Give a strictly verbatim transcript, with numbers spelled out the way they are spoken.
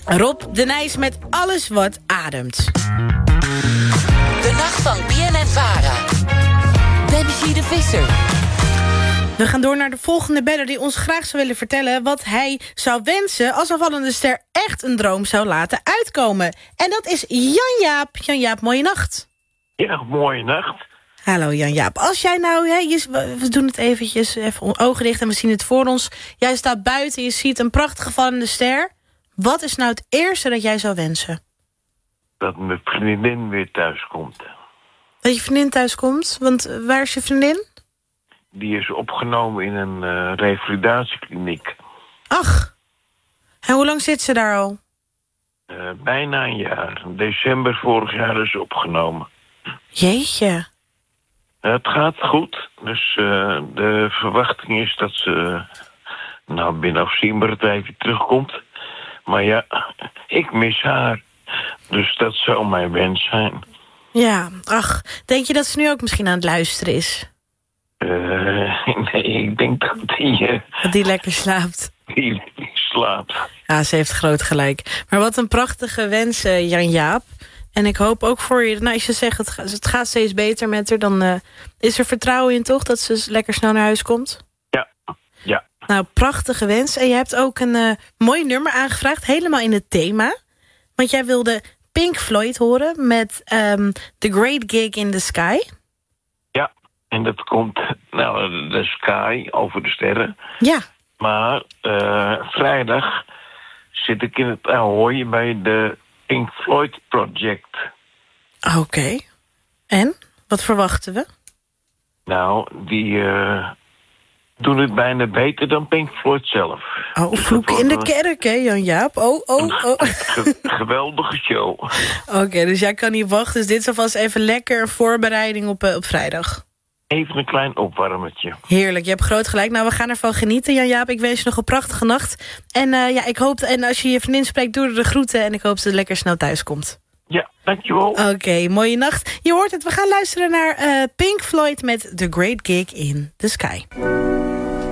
Rob de Nijs met Alles wat ademt. De nacht van B N N Vara. Benji de Visser. We gaan door naar de volgende beller die ons graag zou willen vertellen wat hij zou wensen als een vallende ster echt een droom zou laten uitkomen. En dat is Jan-Jaap. Jan-Jaap, mooie nacht. Ja, mooie nacht. Hallo Jan-Jaap. Als jij nou, hè, je, we doen het eventjes, even ogen dicht en we zien het voor ons. Jij staat buiten, je ziet een prachtige vallende ster. Wat is nou het eerste dat jij zou wensen? Dat mijn vriendin weer thuis komt. Dat je vriendin thuis komt? Want uh, waar is je vriendin? Die is opgenomen in een uh, revalidatiekliniek. Ach. En hoe lang zit ze daar al? Uh, bijna een jaar. In december vorig jaar is ze opgenomen. Jeetje. Uh, het gaat goed. Dus uh, de verwachting is dat ze uh, nou, binnen afzienbare tijd weer terugkomt. Maar ja, ik mis haar. Dus dat zou mijn wens zijn. Ja, ach. Denk je dat ze nu ook misschien aan het luisteren is? Uh, nee, ik denk dat die... Uh, dat die lekker slaapt. Die lekker slaapt. Ja, ze heeft groot gelijk. Maar wat een prachtige wens, uh, Jan-Jaap. En ik hoop ook voor je... Nou, als je zegt, het gaat, het gaat steeds beter met haar... dan uh, is er vertrouwen in toch dat ze lekker snel naar huis komt? Ja, ja. Nou, prachtige wens. En je hebt ook een uh, mooi nummer aangevraagd. Helemaal in het thema. Want jij wilde Pink Floyd horen met um, The Great Gig in the Sky. Ja, en dat komt... Nou, de sky, over de sterren. Ja. Maar uh, vrijdag zit ik in het Ahoy bij de Pink Floyd Project. Oké. Okay. En? Wat verwachten we? Nou, die uh, doen het bijna beter dan Pink Floyd zelf. Oh, vloek in de kerk, hè, Jan-Jaap? Oh, oh, oh. Ge- geweldige show. Oké, okay, dus jij kan niet wachten. Dus dit is alvast even lekker een voorbereiding op, uh, op vrijdag. Even een klein opwarmetje. Heerlijk, je hebt groot gelijk. Nou, we gaan ervan genieten, Jan-Jaap. Ik wens je nog een prachtige nacht. En uh, ja, ik hoop, en als je je vriendin spreekt, doe er de groeten. En ik hoop dat ze lekker snel thuis komt. Ja, dankjewel. Oké, okay, mooie nacht. Je hoort het, we gaan luisteren naar uh, Pink Floyd met The Great Gig in the Sky.